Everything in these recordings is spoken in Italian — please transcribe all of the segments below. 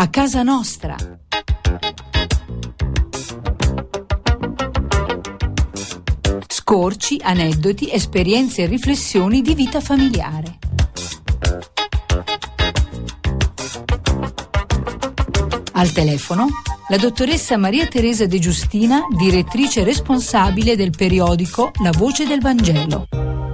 a casa nostra. Scorci, aneddoti, esperienze e riflessioni di vita familiare. Al telefono la dottoressa Maria Teresa De Giustina, direttrice responsabile del periodico La Voce del Vangelo.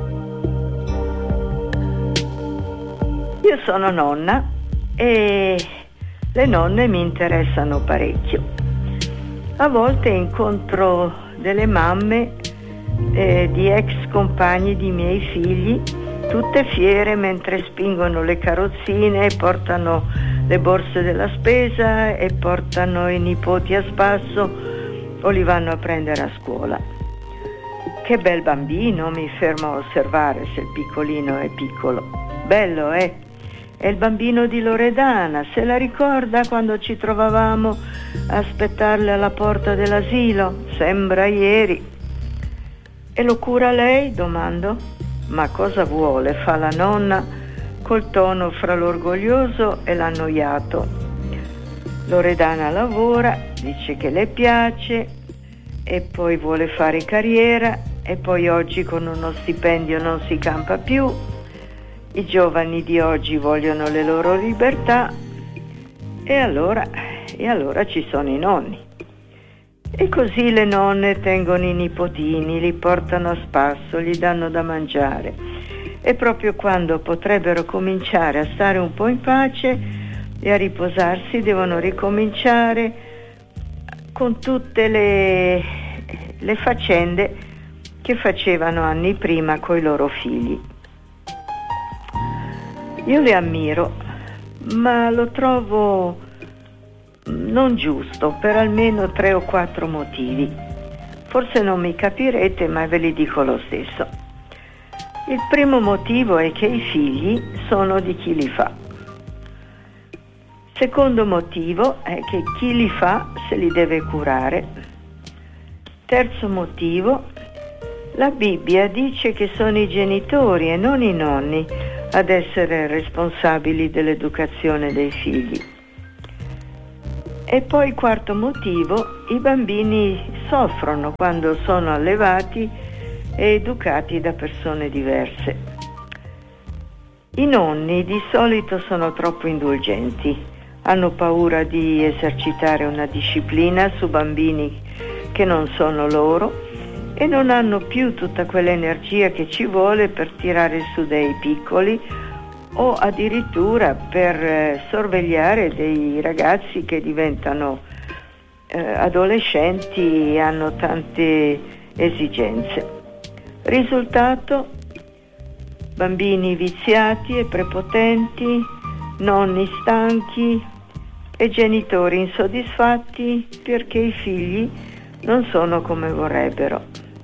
Io sono nonna e le nonne mi interessano parecchio. A volte incontro delle mamme di ex compagni di miei figli, tutte fiere mentre spingono le carrozzine, portano le borse della spesa e portano i nipoti a spasso o li vanno a prendere a scuola. Che bel bambino, mi fermo a osservare se il piccolino è piccolo. Bello, È il bambino di Loredana, se la ricorda quando ci trovavamo a aspettarle alla porta dell'asilo? Sembra ieri. E lo cura lei? Domando. Ma cosa vuole? Fa la nonna col tono fra l'orgoglioso e l'annoiato. Loredana lavora, dice che le piace e poi vuole fare carriera e poi oggi con uno stipendio non si campa più. I giovani di oggi vogliono le loro libertà e allora ci sono i nonni. E così le nonne tengono i nipotini, li portano a spasso, gli danno da mangiare. E proprio quando potrebbero cominciare a stare un po' in pace e a riposarsi, devono ricominciare con tutte le faccende che facevano anni prima coi loro figli. Io le ammiro, ma lo trovo non giusto per almeno 3 o 4 motivi. Forse non mi capirete, ma ve li dico lo stesso. Il primo motivo è che i figli sono di chi li fa. Secondo motivo è che chi li fa se li deve curare. Terzo motivo, la Bibbia dice che sono i genitori e non i nonni ad essere responsabili dell'educazione dei figli. E poi quarto motivo, i bambini soffrono quando sono allevati e educati da persone diverse. I nonni di solito sono troppo indulgenti, hanno paura di esercitare una disciplina su bambini che non sono loro e non hanno più tutta quell'energia che ci vuole per tirare su dei piccoli o addirittura per sorvegliare dei ragazzi che diventano adolescenti e hanno tante esigenze. Risultato: bambini viziati e prepotenti, nonni stanchi e genitori insoddisfatti perché i figli non sono come vorrebbero.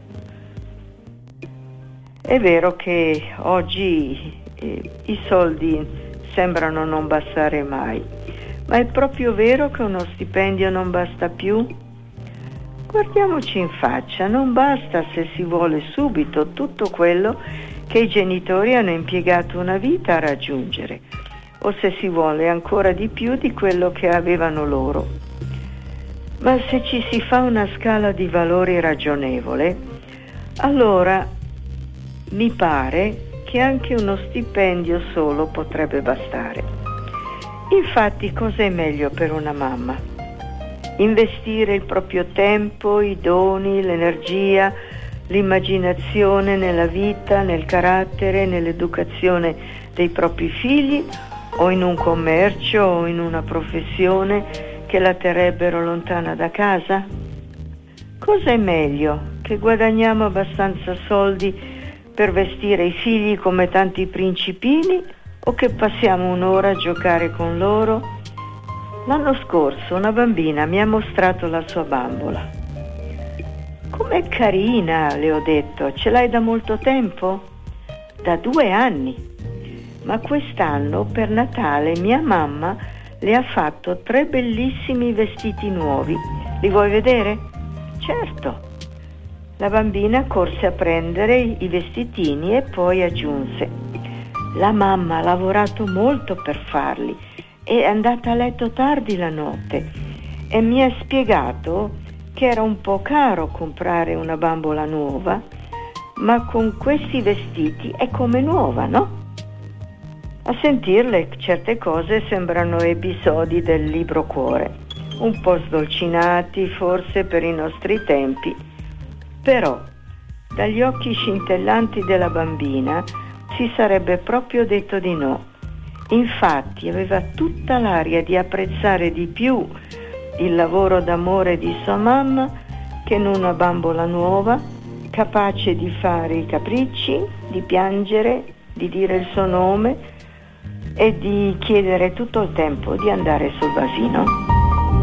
È vero che oggi i soldi sembrano non bastare mai, ma è proprio vero che uno stipendio non basta più? Guardiamoci in faccia, non basta se si vuole subito tutto quello che i genitori hanno impiegato una vita a raggiungere, o se si vuole ancora di più di quello che avevano loro. Ma se ci si fa una scala di valori ragionevole, allora mi pare che anche uno stipendio solo potrebbe bastare. Infatti, cosa è meglio per una mamma? Investire il proprio tempo, i doni, l'energia, l'immaginazione nella vita, nel carattere, nell'educazione dei propri figli, o in un commercio o in una professione che la terrebbero lontana da casa? Cosa è meglio? Che guadagniamo abbastanza soldi per vestire i figli come tanti principini o che passiamo un'ora a giocare con loro? L'anno scorso una bambina mi ha mostrato la sua bambola. Com'è carina, le ho detto, ce l'hai da molto tempo? Da 2 anni. Ma quest'anno per Natale mia mamma le ha fatto 3 bellissimi vestiti nuovi. Li vuoi vedere? Certo. La bambina corse a prendere i vestitini e poi aggiunse: la mamma ha lavorato molto per farli è andata a letto tardi la notte e mi ha spiegato che era un po' caro comprare una bambola nuova, ma con questi vestiti è come nuova, no? A sentirle certe cose sembrano episodi del libro Cuore, un po' sdolcinati forse per i nostri tempi, però dagli occhi scintellanti della bambina si sarebbe proprio detto di no. Infatti aveva tutta l'aria di apprezzare di più il lavoro d'amore di sua mamma che in una bambola nuova, capace di fare i capricci, di piangere, di dire il suo nome e di chiedere tutto il tempo di andare sul vasino.